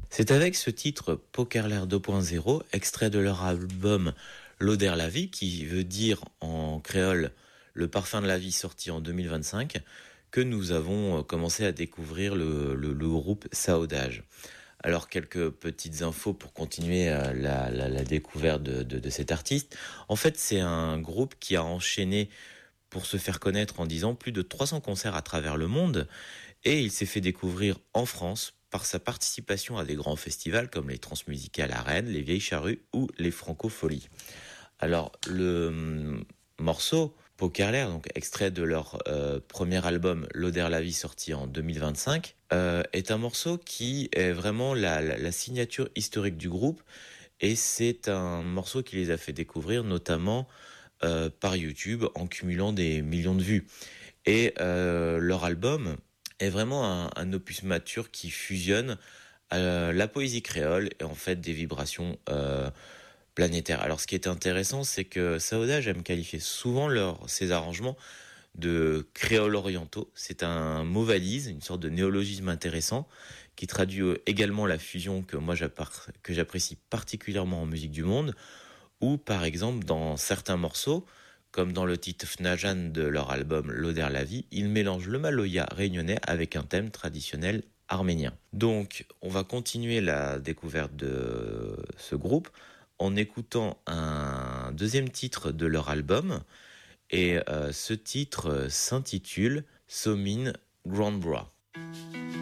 C'est avec ce titre Pokerlair 2.0, extrait de leur album L'Oder la vie, qui veut dire en créole le parfum de la vie, sorti en 2025, que nous avons commencé à découvrir le groupe Saodage. Alors quelques petites infos pour continuer la découverte de cet artiste. En fait, c'est un groupe qui a enchaîné pour se faire connaître en 10 ans plus de 300 concerts à travers le monde, et il s'est fait découvrir en France par sa participation à des grands festivals comme les Transmusicales à Rennes, les Vieilles Charrues ou les Francopholies. Alors le morceau Pokerlair, donc extrait de leur premier album L'Oder la vie, sorti en 2025, est un morceau qui est vraiment la signature historique du groupe, et c'est un morceau qui les a fait découvrir notamment par YouTube en cumulant des millions de vues. Et leur album est vraiment un opus mature qui fusionne la poésie créole et en fait des vibrations planétaires. Alors ce qui est intéressant, c'est que Saodage aime qualifier souvent ses arrangements de créoles orientaux. C'est un mot valise, une sorte de néologisme intéressant qui traduit également la fusion que moi que j'apprécie particulièrement en musique du monde, ou par exemple dans certains morceaux, comme dans le titre Fnajan de leur album L'Oder la vie, ils mélangent le maloya réunionnais avec un thème traditionnel arménien. Donc on va continuer la découverte de ce groupe en écoutant un deuxième titre de leur album, et ce titre s'intitule Somin Grand Bra.